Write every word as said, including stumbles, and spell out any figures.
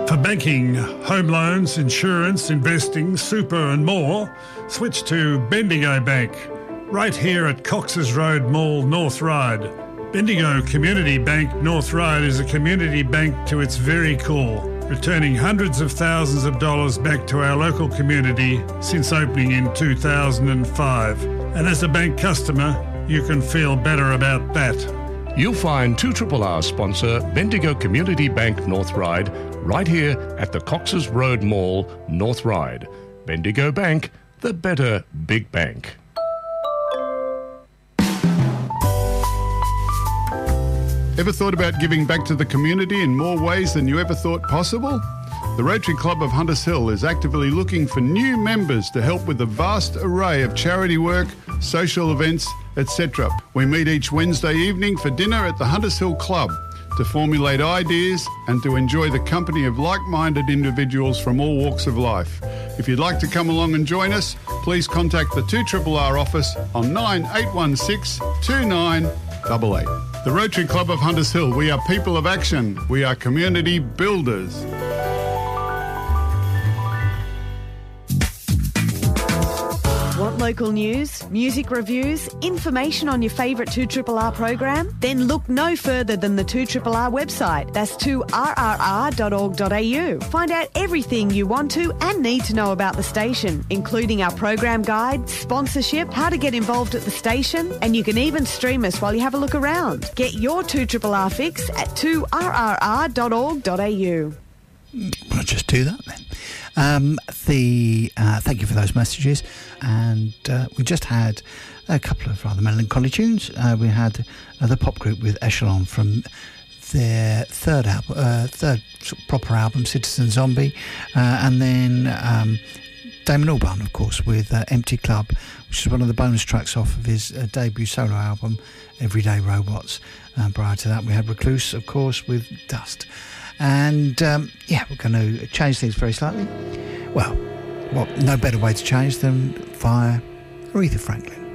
For banking, home loans, insurance, investing, super and more, switch to Bendigo Bank, right here at Cox's Road Mall, North Ryde. Bendigo Community Bank North Ryde is a community bank to its very core, returning hundreds of thousands of dollars back to our local community since opening in two thousand five. And as a bank customer, you can feel better about that. You'll find two R R R sponsor Bendigo Community Bank North Ryde right here at the Cox's Road Mall, North Ryde. Bendigo Bank, the better big bank. Ever thought about giving back to the community in more ways than you ever thought possible? The Rotary Club of Hunters Hill is actively looking for new members to help with a vast array of charity work, social events, et cetera. We meet each Wednesday evening for dinner at the Hunters Hill Club to formulate ideas and to enjoy the company of like-minded individuals from all walks of life. If you'd like to come along and join us, please contact the two R R R office on nine eight one six, two nine eight eight. The Rotary Club of Hunters Hill, we are people of action. We are community builders. Want local news, music reviews, information on your favourite two R R R program? Then look no further than the two R R R website. That's two R R R dot org dot A U. Find out everything you want to and need to know about the station, including our program guide, sponsorship, how to get involved at the station, and you can even stream us while you have a look around. Get your two R R R fix at two R R R dot org dot A U. Well, just do that then. Um, the uh, thank you for those messages, and uh, we just had a couple of rather melancholy tunes. Uh, we had uh, the pop group with Echelon from their third album, uh, third sort of proper album, Citizen Zombie, uh, and then um, Damon Albarn, of course, with uh, Empty Club, which is one of the bonus tracks off of his uh, debut solo album, Everyday Robots. Uh, prior to that, we had Recluse, of course, with Dust. And, um, yeah, we're going to change things very slightly. Well, well, no better way to change than via Aretha Franklin.